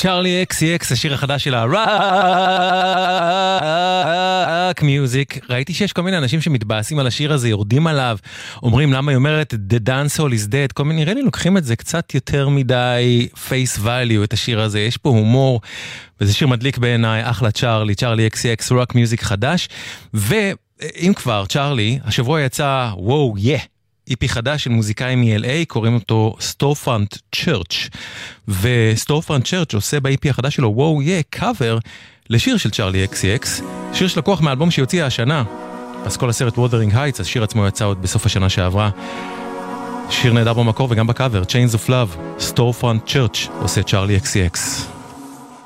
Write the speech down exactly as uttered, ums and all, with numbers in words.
צ'ארלי אקס אקס, השיר החדש שלה, רק מיוזיק. ראיתי שיש כל מיני אנשים שמתבאסים על השיר הזה, יורדים עליו, אומרים למה היא אומרת The dance hall is dead, כל מיני, נראה לי לוקחים את זה קצת יותר מדי face value, את השיר הזה, יש פה הומור, וזה שיר מדליק בעיניי, אחלה צ'ארלי, צ'ארלי אקס אקס, רק מיוזיק חדש, ואם כבר, צ'ארלי, השבוע יצא, וואו, יא, איפי חדש של מוזיקאי מ-אל איי, קוראים אותו Storefront Church, ו-Storefront Church עושה ב-איפי החדש שלו, וואו, יא, קאבר לשיר של צ'ארלי אקס אקס, שיר שלקוח מאלבום שיוציא השנה, אז כל הסרט Wuthering Heights, השיר עצמו יצא עוד בסוף השנה שעברה, שיר נהדר במקור וגם בקאבר, Chains of Love, Storefront Church עושה צ'ארלי אקס אקס.